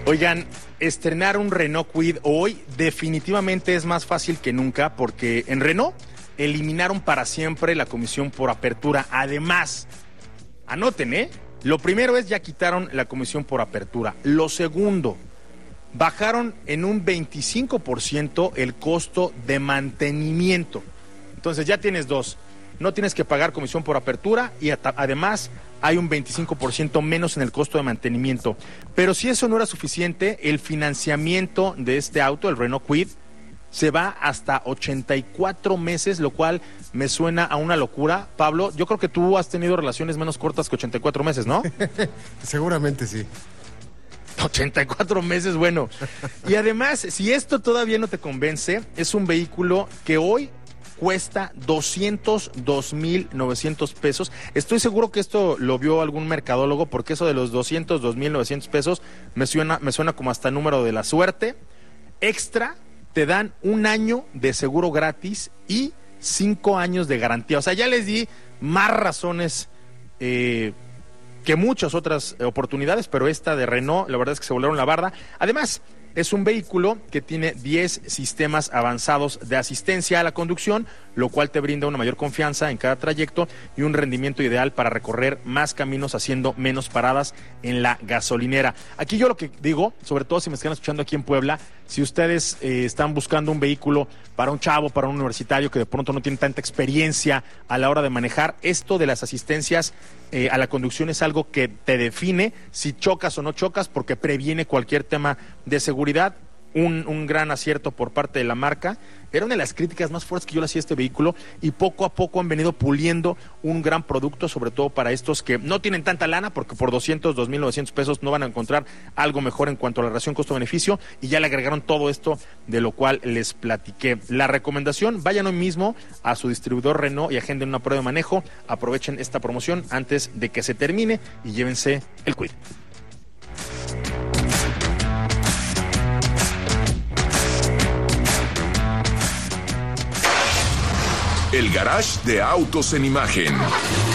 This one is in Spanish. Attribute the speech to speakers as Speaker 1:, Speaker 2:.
Speaker 1: Oigan, estrenar un Renault Kwid hoy definitivamente es más fácil que nunca porque en Renault eliminaron para siempre la comisión por apertura. Además, anoten, lo primero es ya quitaron la comisión por apertura. Lo segundo, bajaron en un 25% el costo de mantenimiento. Entonces ya tienes dos. No tienes que pagar comisión por apertura y además hay un 25% menos en el costo de mantenimiento. Pero si eso no era suficiente, el financiamiento de este auto, el Renault Kwid, se va hasta 84 meses, lo cual me suena a una locura. Pablo, yo creo que tú has tenido relaciones menos cortas que 84 meses, ¿no?
Speaker 2: Seguramente sí.
Speaker 1: 84 meses, bueno. Y además, si esto todavía no te convence, es un vehículo que hoy cuesta 202,900 pesos. Estoy seguro que esto lo vio algún mercadólogo, porque eso de los 202,900 pesos me suena como hasta número de la suerte. Extra, te dan un año de seguro gratis y 5 años de garantía. O sea, ya les di más razones que muchas otras oportunidades, pero esta de Renault, la verdad es que se volaron la barda. Además, es un vehículo que tiene 10 sistemas avanzados de asistencia a la conducción, lo cual te brinda una mayor confianza en cada trayecto y un rendimiento ideal para recorrer más caminos haciendo menos paradas en la gasolinera. Aquí yo lo que digo, sobre todo si me están escuchando aquí en Puebla, si ustedes están buscando un vehículo para un chavo, para un universitario que de pronto no tiene tanta experiencia a la hora de manejar, esto de las asistencias a la conducción es algo que te define si chocas o no chocas, porque previene cualquier tema de seguridad. Un gran acierto por parte de la marca. Era una de las críticas más fuertes que yo le hacía a este vehículo y poco a poco han venido puliendo un gran producto, sobre todo para estos que no tienen tanta lana, porque por 202,900 pesos no van a encontrar algo mejor en cuanto a la relación costo-beneficio, y ya le agregaron todo esto de lo cual les platiqué. La recomendación, vayan hoy mismo a su distribuidor Renault y agenden una prueba de manejo, aprovechen esta promoción antes de que se termine y llévense el Kwid.
Speaker 3: El Garage de Autos en Imagen.